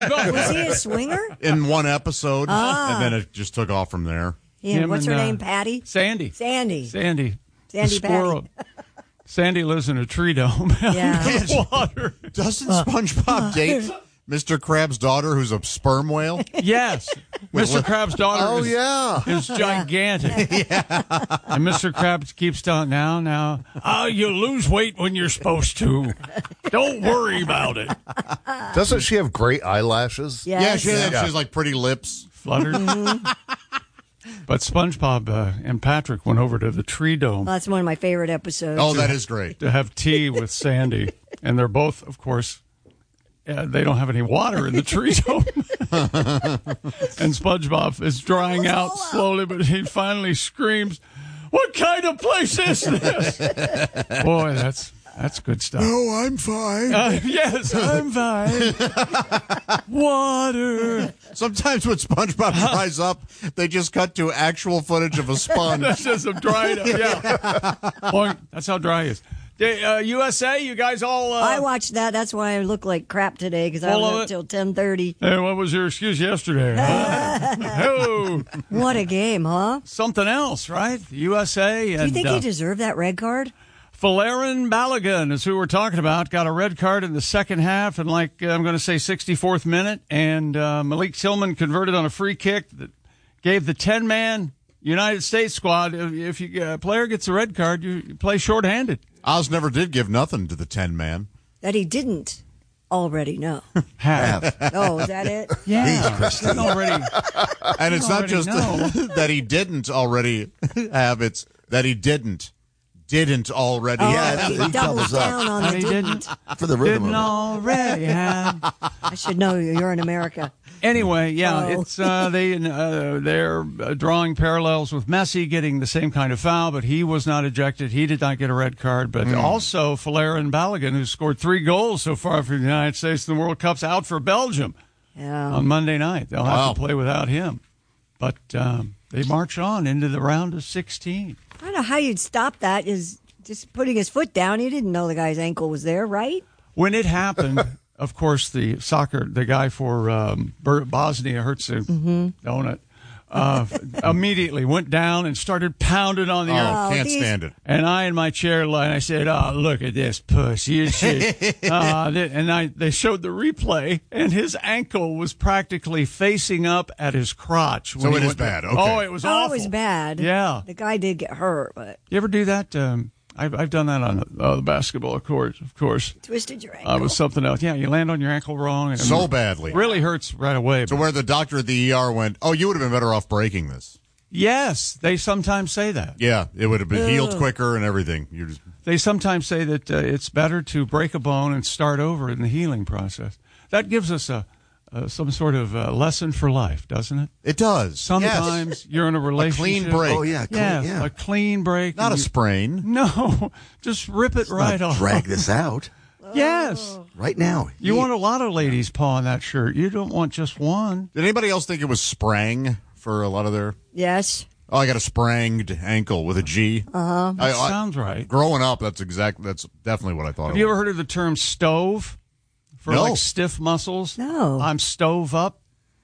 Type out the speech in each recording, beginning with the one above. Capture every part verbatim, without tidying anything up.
Was he a swinger? In one episode, Ah. and then it just took off from there. Yeah, what's and, her uh, name? Patty? Sandy. Sandy. Sandy. Sandy the squirrel. Sandy lives in a tree dome. Yeah. in the water. Doesn't SpongeBob date Mister Krabs' daughter, who's a sperm whale? Yes. Mister what- Krabs' daughter Oh, is, yeah. is gigantic. And Mister Krabs keeps telling, now, now, oh, you lose weight when you're supposed to. Don't worry about it. Doesn't she have great eyelashes? Yes. Yeah, she, Yeah. she has like pretty lips. Fluttered. But SpongeBob uh, and Patrick went over to the tree dome Well, that's one of my favorite episodes. Oh, that is great. to have tea with Sandy. And they're both, of course, uh, they don't have any water in the tree dome. And SpongeBob is drying out slowly, but he finally screams, "What kind of place is this?" Boy, that's that's good stuff. Oh, I'm fine. Uh, yes, I'm fine. Water. Sometimes when SpongeBob dries up, they just cut to actual footage of a sponge. That's just a dried up. Yeah. Boy, that's how dry he is. Hey, uh, U S A, you guys all. Uh, I watched that. That's why I look like crap today, because I Full was of up it? till ten thirty. Hey, what was your excuse yesterday? Huh? Oh, What a game, huh? something else, right? U S A and Do you think uh, he deserved that red card? Falarin Balogun is who we're talking about. Got a red card in the second half, and like uh, I'm going to say, sixty-fourth minute, and uh, Malik Tillman converted on a free kick that gave the ten-man United States squad. If, if you, a player gets a red card, you, you play shorthanded. Oz never did give nothing to the ten man. That he didn't already know. Have. Oh, is that it? Yeah, Christy. already. And it's not already just know. that he didn't already have, it's that he didn't. Didn't already Oh, Yeah, have. he it doubles doubles up. down on And the he didn't. didn't. For the rhythm Didn't of already have. I should know you. You're in America. Anyway, yeah, Oh. it's uh, they uh, they're uh, drawing parallels with Messi getting the same kind of foul, but he was not ejected. He did not get a red card. But also Falarin Balogun, who scored three goals so far for the United States in the World Cup's out for Belgium Yeah. on Monday night. They'll have Wow. to play without him. But um, they march on into the round of sixteen. I don't know how you'd stop that. Is just putting his foot down. He didn't know the guy's ankle was there, right? When it happened, of course, the soccer, the guy for um, Bosnia Herzegovina, Mm-hmm. donut, uh, immediately went down and started pounding on the Oh, earth. can't these- stand it. And I, in my chair, line, I said, "Oh, look at this puss! You should." uh, th- and I, they showed the replay, and his ankle was practically facing up at his crotch. when So he it is went bad, down. okay. Oh, it was Oh, awful. it was bad. Yeah. The guy did get hurt, but You ever do that? Um, I've, I've done that on uh, the basketball court, of course. twisted your ankle. Uh, it was something else. Yeah, you land on your ankle wrong. And So it badly. really hurts right away. So but- where the doctor at the E R went, oh, you would have been better off breaking this. yes, they sometimes say that. Yeah, it would have been healed quicker and everything. You just They sometimes say that uh, it's better to break a bone and start over in the healing process. That gives us a, a some sort of uh, lesson for life, doesn't it? It does. Sometimes you're in a relationship. clean break. Oh, yeah. Clean, Yeah, yeah. a clean break. Not a and you- sprain. No, just rip it right Not off. drag this out Yes. right now. You want a lot of ladies pawing that shirt. You don't want just one. Did anybody else think it was sprang for a lot of their? Yes. Oh, I got a spranged ankle with a G. Uh-huh. That sounds right. Growing up, that's exact. That's definitely what I thought. Have it you was. ever heard of the term stove? For No. like stiff muscles? No. I'm stove up.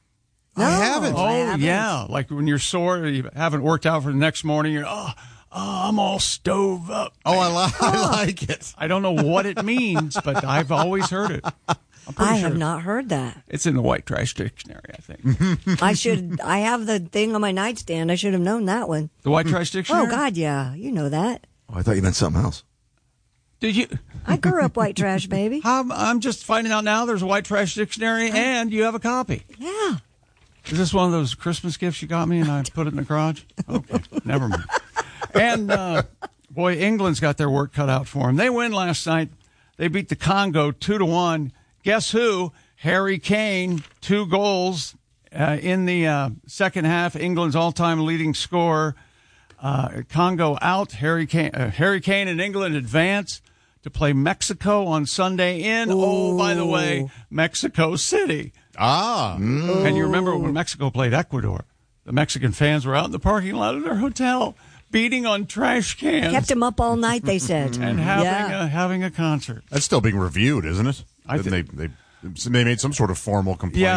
No, I haven't. Oh, I haven't. yeah. Like when you're sore, you haven't worked out for the next morning, you're, oh, oh I'm all stove up. Oh, I, li- I like it. I don't know what it means, but I've always heard it. I'm pretty I sure have not heard that. It's in the White Trash Dictionary, I think. I should. I have the thing on my nightstand. I should have known that one. The White Trash Dictionary? Oh God, yeah, you know that. Oh, I thought you meant something else. Did you? I grew up white trash, baby. I'm, I'm just finding out now there's a White Trash Dictionary and you have a copy. Yeah. Is this one of those Christmas gifts you got me and I put it in the garage? Okay, never mind. And, uh, boy, England's got their work cut out for them. They win last night. They beat the Congo two to one. Guess who? Harry Kane, two goals uh, in the uh, second half. England's all-time leading scorer. Uh, Congo out. Harry Kane, uh, Harry Kane and England advance to play Mexico on Sunday in, oh, by the way, Mexico City. Ah, And you remember when Mexico played Ecuador, the Mexican fans were out in the parking lot of their hotel beating on trash cans Kept him up all night. They said. and having yeah. a having a concert. that's still being reviewed, isn't it? I Didn't thi- they, they So they made some sort of formal complaint. Yeah.